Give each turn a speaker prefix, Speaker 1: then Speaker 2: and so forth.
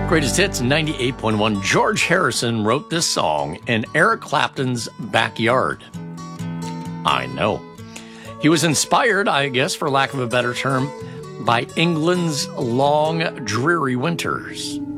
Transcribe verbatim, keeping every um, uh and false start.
Speaker 1: Greatest Hits ninety-eight point one. George Harrison wrote this song in Eric Clapton's backyard. I know. He was inspired, I guess, for lack of a better term, by England's long, dreary winters.